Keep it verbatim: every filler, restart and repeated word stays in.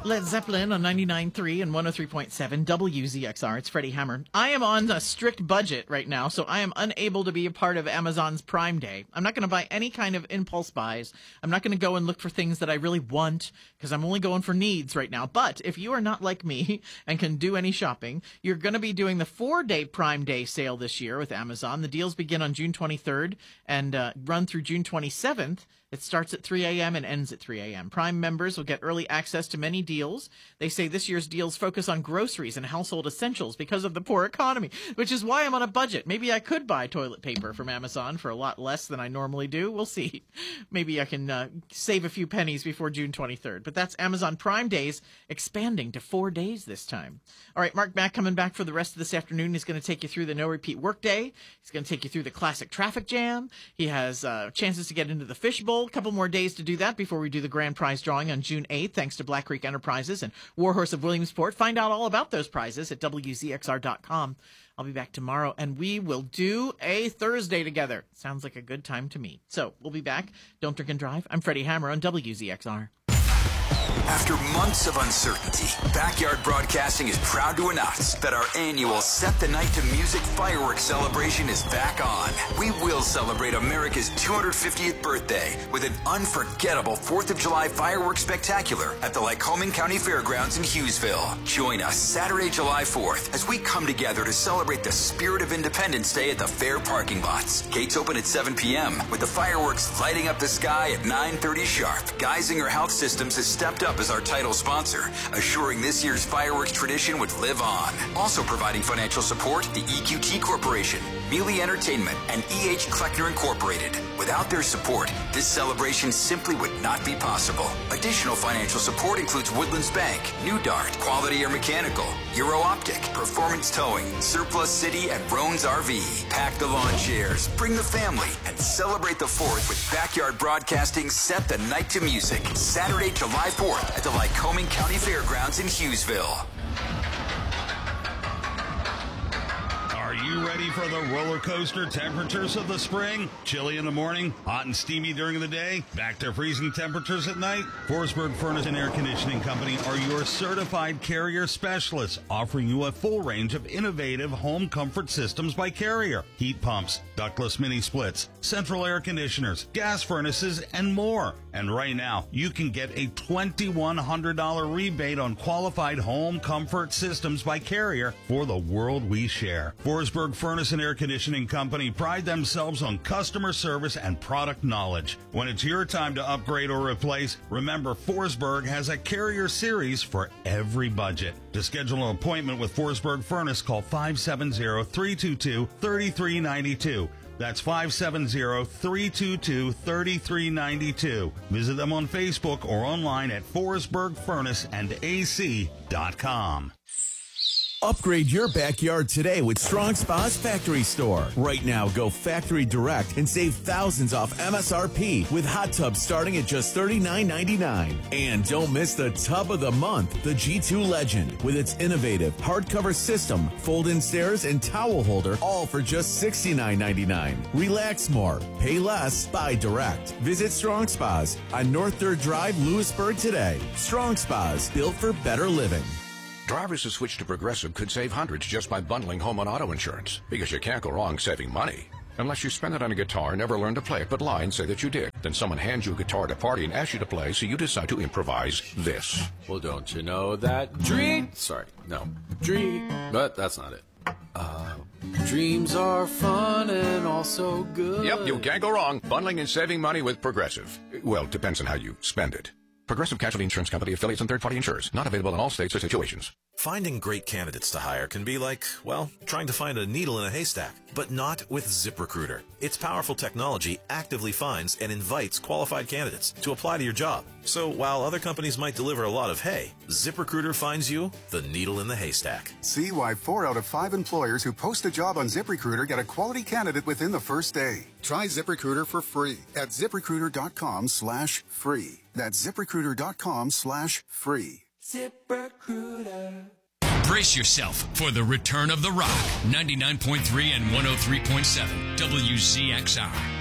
Led Zeppelin on ninety-nine point three and one oh three point seven W Z X R. It's Freddie Hammer. I am on a strict budget right now, so I am unable to be a part of Amazon's Prime Day. I'm not going to buy any kind of impulse buys. I'm not going to go and look for things that I really want because I'm only going for needs right now. But if you are not like me and can do any shopping, you're going to be doing the four-day Prime Day sale this year with Amazon. The deals begin on June twenty-third and uh, run through June twenty-seventh. It starts at three a.m. and ends at three a.m. Prime members will get early access to many deals. They say this year's deals focus on groceries and household essentials because of the poor economy, which is why I'm on a budget. Maybe I could buy toilet paper from Amazon for a lot less than I normally do. We'll see. Maybe I can uh, save a few pennies before June twenty-third. But that's Amazon Prime Days expanding to four days this time. All right, Mark Mack coming back for the rest of this afternoon. He's going to take you through the no repeat workday. He's going to take you through the classic traffic jam. He has uh, chances to get into the fishbowl. A couple more days to do that before we do the grand prize drawing on June eighth, thanks to Black Creek Enterprises and Warhorse of Williamsport. Find out all about those prizes at W Z X R dot com. I'll be back tomorrow, and we will do a Thursday together. Sounds like a good time to me. So we'll be back. Don't drink and drive. I'm Freddie Hammer on W Z X R. After months of uncertainty, Backyard Broadcasting is proud to announce that our annual Set the Night to Music fireworks celebration is back on. We will celebrate America's two hundred fiftieth birthday with an unforgettable fourth of July fireworks spectacular at the Lycoming County Fairgrounds in Hughesville. Join us Saturday, July fourth as we come together to celebrate the spirit of Independence Day at the fair parking lots. Gates open at seven p.m. with the fireworks lighting up the sky at nine thirty sharp. Geisinger Health Systems has stepped up as our title sponsor, assuring this year's fireworks tradition would live on. Also providing financial support, the E Q T Corporation, Mealy Entertainment, and E H Kleckner Incorporated. Without their support, this celebration simply would not be possible. Additional financial support includes Woodlands Bank, New Dart, Quality Air Mechanical, Euro Optic, Performance Towing, Surplus City, and Roan's R V. Pack the lawn chairs, bring the family, and celebrate the fourth with Backyard Broadcasting Set the Night to Music, Saturday, July fourth at the Lycoming County Fairgrounds in Hughesville. Are you ready for the roller coaster temperatures of the spring? Chilly in the morning, hot and steamy during the day, back to freezing temperatures at night? Forsberg Furnace and Air Conditioning Company are your certified Carrier specialists, offering you a full range of innovative home comfort systems by Carrier. Heat pumps, ductless mini splits, central air conditioners, gas furnaces, and more. And right now, you can get a twenty-one hundred dollars rebate on qualified home comfort systems by Carrier for the world we share. Forsberg Furnace and Air Conditioning Company pride themselves on customer service and product knowledge. When it's your time to upgrade or replace, remember Forsberg has a Carrier series for every budget. To schedule an appointment with Forsberg Furnace, call five seven zero, three two two, three three nine two. That's five seven zero, three two two, three three nine two. Visit them on Facebook or online at forsberg furnace and A C dot com. Upgrade your backyard today with Strong Spa's Factory Store. Right now, go factory direct and save thousands off M S R P with hot tubs starting at just thirty-nine ninety-nine. And don't miss the tub of the month, the G two Legend, with its innovative hardcover system, fold-in stairs, and towel holder, all for just sixty-nine ninety-nine. Relax more, pay less, buy direct. Visit Strong Spas on North third Drive, Lewisburg today. Strong Spas, built for better living. Drivers who switch to Progressive could save hundreds just by bundling home and auto insurance, because you can't go wrong saving money. Unless you spend it on a guitar, never learn to play it, but lie and say that you did. Then someone hands you a guitar at a party and asks you to play, so you decide to improvise this. Well, don't you know that dream... Sorry, no. Dream... But that's not it. Uh, dreams are fun and also good. Yep, you can't go wrong bundling and saving money with Progressive. Well, depends on how you spend it. Progressive Casualty Insurance Company, affiliates, and third-party insurers. Not available in all states or situations. Finding great candidates to hire can be like, well, trying to find a needle in a haystack. But not with ZipRecruiter. Its powerful technology actively finds and invites qualified candidates to apply to your job. So while other companies might deliver a lot of hay, ZipRecruiter finds you the needle in the haystack. See why four out of five employers who post a job on ZipRecruiter get a quality candidate within the first day. Try ZipRecruiter for free at ZipRecruiter.com slash free. That's ZipRecruiter.com slash free. ZipRecruiter. Brace yourself for the return of the rock. ninety-nine point three and one oh three point seven W Z X R.